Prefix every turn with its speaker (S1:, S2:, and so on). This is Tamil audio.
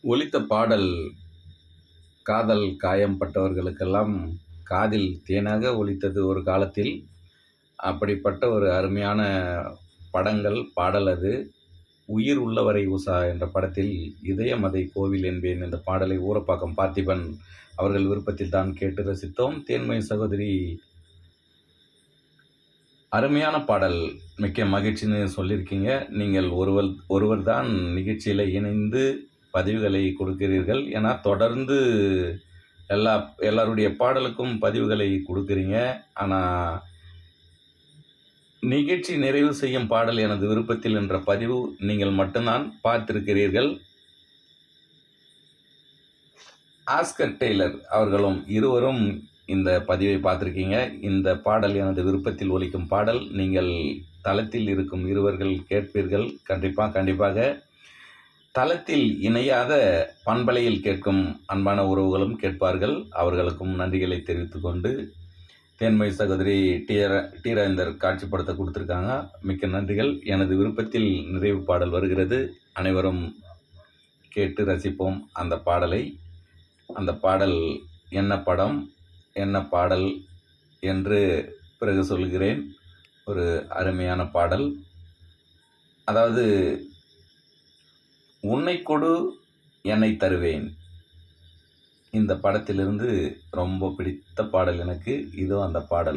S1: ஒலித்த பாடல் காதல் காயம் பட்டவர்களுக்கெல்லாம் காதில் தேனாக ஒலித்தது ஒரு காலத்தில். அப்படிப்பட்ட ஒரு அருமையான பாடல் அது. உயிர் உள்ளவரை உஷா என்ற படத்தில் இதயம் அதை கோவில் என்பேன் என்ற பாடலை ஊரப்பாக்கம் பார்த்திபன் அவர்கள் விருப்பத்தில் தான் கேட்டு ரசித்தோம். தேன்மொழி சகோதரி அருமையான பாடல், மிக்க மகிழ்ச்சின்னு சொல்லியிருக்கீங்க. நீங்கள் ஒருவர் தான் நிகழ்ச்சியில் இணைந்து பதிவுகளை கொடுக்கிறீர்கள். ஏன்னா தொடர்ந்து எல்லாருடைய பாடலுக்கும் பதிவுகளை கொடுக்குறீங்க. ஆனால் நிகழ்ச்சி நிறைவு செய்யும் பாடல் எனது விருப்பத்தில் என்ற பதிவு நீங்கள் மட்டும்தான் பார்த்திருக்கிறீர்கள். ஆஸ்கர் டெய்லர் அவர்களும் இருவரும் இந்த பதிவை பார்த்துருக்கீங்க. இந்த பாடல் எனது விருப்பத்தில் ஒலிக்கும் பாடல். நீங்கள் தளத்தில் இருக்கும் இருவர்கள் கேட்பீர்கள். கண்டிப்பாக தளத்தில் இணையாத பண்பலையில் கேட்கும் அன்பான உறவுகளும் கேட்பார்கள். அவர்களுக்கும் நன்றிகளை தெரிவித்துக் கொண்டு, தேன்மொழி சகோதரி டீரேந்தர் காட்சிப்படுத்த கொடுத்துருக்காங்க. மிக்க நன்றிகள். எனது விருப்பத்தில் நிறைவு பாடல் வருகிறது. அனைவரும் கேட்டு ரசிப்போம் அந்த பாடலை. அந்த பாடல் என்ன படம், என்ன பாடல் என்று பிறகு சொல்கிறேன். ஒரு அருமையான பாடல். அதாவது, உன்னை கொடு என்னை தருவேன், இந்த படத்திலிருந்து ரொம்ப பிடித்த பாடல் எனக்கு. இதோ அந்த பாடல்.